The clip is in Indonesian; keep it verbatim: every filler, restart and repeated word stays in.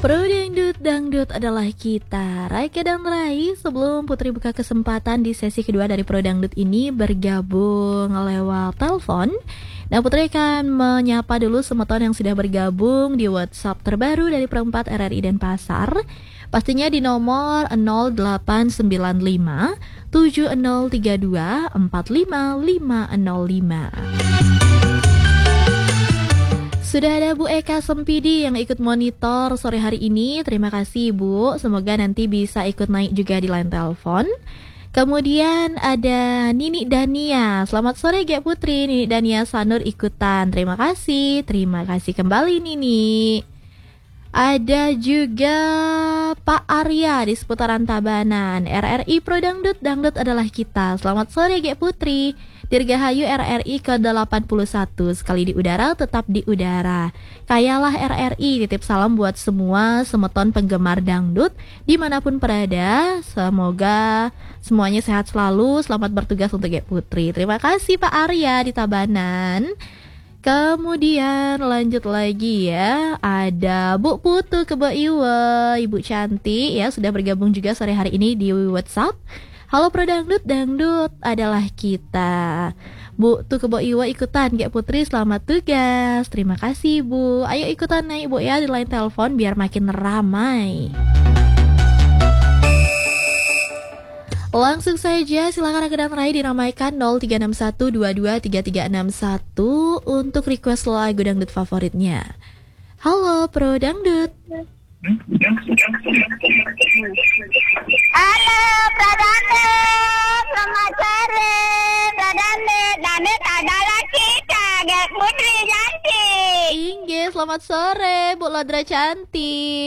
Pro Dangdut, Dangdut adalah kita. Raika dan Rai, sebelum Putri buka kesempatan di sesi kedua dari Pro Dangdut ini bergabung lewat telepon. Nah, Putri akan menyapa dulu semeton yang sudah bergabung di WhatsApp terbaru dari Perempat R R I Denpasar. Pastinya di nomor nol delapan sembilan lima tujuh nol tiga dua empat lima lima nol lima. Sudah ada Bu Eka Sempidi yang ikut monitor sore hari ini. Terima kasih Bu, semoga nanti bisa ikut naik juga di line telepon. Kemudian ada Nini Dania. Selamat sore Gek Putri. Nini Dania Sanur ikutan. Terima kasih. Terima kasih kembali Nini. Ada juga Pak Arya di seputaran Tabanan. R R I Pro Dangdut, Dangdut adalah kita. Selamat sore Gek Putri. Dirgahayu R R I ke delapan puluh satu. Sekali di udara, tetap di udara. Kayalah R R I. Titip salam buat semua semeton penggemar dangdut dimanapun berada. Semoga semuanya sehat selalu. Selamat bertugas untuk Gek Putri. Terima kasih Pak Arya di Tabanan. Kemudian lanjut lagi ya, ada Bu Putu Kebo Iwe, Ibu cantik ya, sudah bergabung juga sore hari ini di WhatsApp. Halo Pro Dangdut, Dangdut adalah kita. Bu Tu Kebo Iwe ikutan Gek Putri, selamat tugas. Terima kasih Bu. Ayo ikutan naik Bu ya di line telepon biar makin ramai. Langsung saja silakan Raika dan Rai diramaikan nol tiga enam satu dua dua tiga tiga enam satu untuk request lagu dangdut favoritnya. Halo Pro Dangdut. Halo Pro Dangdut, selamat sore Pro Dangdut. Dangdut adalah kita, Gek Putri cantik. Inge, selamat sore Bu Lodra cantik.